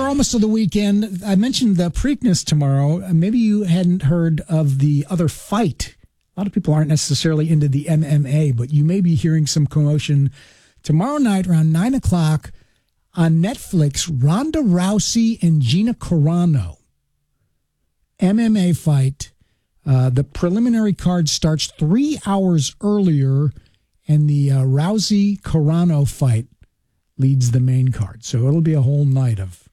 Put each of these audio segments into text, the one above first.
we're almost to the weekend. I mentioned the Preakness tomorrow. Maybe you hadn't heard of the other fight. A lot of people aren't necessarily into the MMA, but you may be hearing some commotion tomorrow night around 9 o'clock on Netflix. Ronda Rousey and Gina Carano. MMA fight. The preliminary card starts 3 hours earlier, and the Rousey-Carano fight leads the main card. So it'll be a whole night of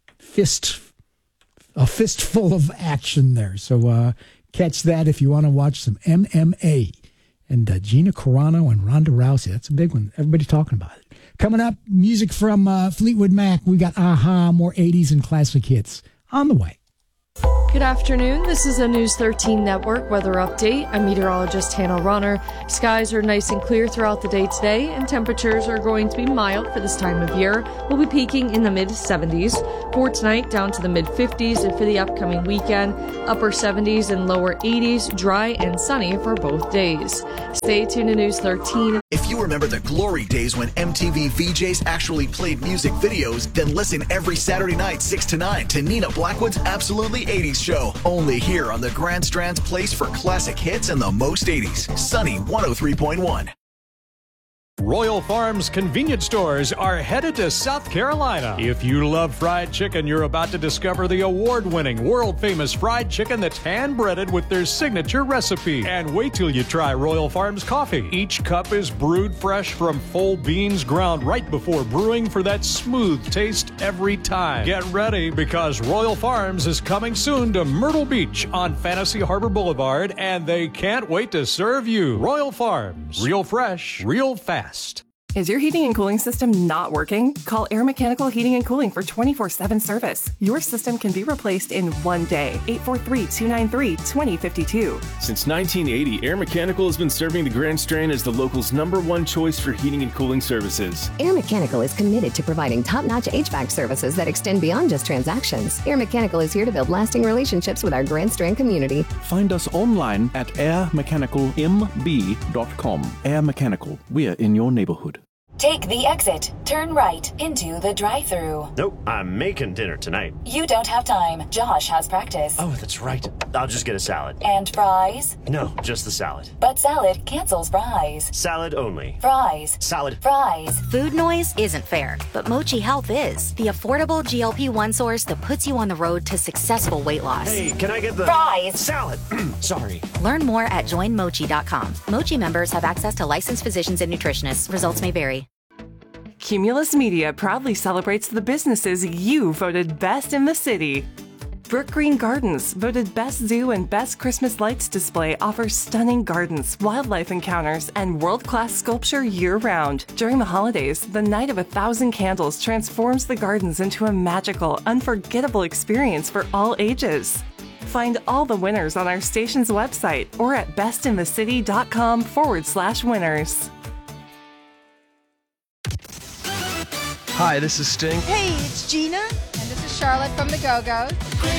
a fistful of action there. So catch that if you want to watch some MMA. And Gina Carano and Ronda Rousey, that's a big one. Everybody's talking about it. Coming up, music from Fleetwood Mac. We got Aha, more 80s and classic hits on the way. Good afternoon. This is a News 13 Network weather update. I'm meteorologist Hannah Ronner. Skies are nice and clear throughout the day today, and temperatures are going to be mild for this time of year. We'll be peaking in the mid-70s. For tonight, down to the mid-50s, and for the upcoming weekend, upper 70s and lower 80s, dry and sunny for both days. Stay tuned to News 13. If you remember the glory days when MTV VJs actually played music videos, then listen every Saturday night 6 to 9 to Nina Blackwood's Absolutely 80s show. Only here on the Grand Strand's place for classic hits and the most 80s. Sunny 103.1. Royal Farms convenience stores are headed to South Carolina. If you love fried chicken, you're about to discover the award-winning, world-famous fried chicken that's hand-breaded with their signature recipe. And wait till you try Royal Farms coffee. Each cup is brewed fresh from full beans ground right before brewing for that smooth taste every time. Get ready, because Royal Farms is coming soon to Myrtle Beach on Fantasy Harbor Boulevard, and they can't wait to serve you. Royal Farms. Real fresh, real fast. Is your heating and cooling system not working? Call Air Mechanical Heating and Cooling for 24/7 service. Your system can be replaced in one day. 843-293-2052. Since 1980, Air Mechanical has been serving the Grand Strand as the local's #1 choice for heating and cooling services. Air Mechanical is committed to providing top-notch HVAC services that extend beyond just transactions. Air Mechanical is here to build lasting relationships with our Grand Strand community. Find us online at airmechanicalmb.com. Air Mechanical, we're in your neighborhood. Take the exit. Turn right into the drive-thru. Nope, I'm making dinner tonight. You don't have time. Josh has practice. Oh, that's right. I'll just get a salad. And fries? No, just the salad. But salad cancels fries. Salad only. Fries. Salad. Fries. Food noise isn't fair, but Mochi Health is. The affordable GLP-1 source that puts you on the road to successful weight loss. Hey, can I get the... Fries. Salad. Sorry. Learn more at joinmochi.com. Mochi members have access to licensed physicians and nutritionists. Results may vary. Cumulus Media proudly celebrates the businesses you voted best in the city. Brook Green Gardens, voted Best Zoo and Best Christmas Lights Display, offers stunning gardens, wildlife encounters, and world-class sculpture year-round. During the holidays, the Night of 1,000 Candles transforms the gardens into a magical, unforgettable experience for all ages. Find all the winners on our station's website or at bestinthecity.com/winners. Hi, this is Sting. Hey, it's Gina. And this is Charlotte from the Go-Go's.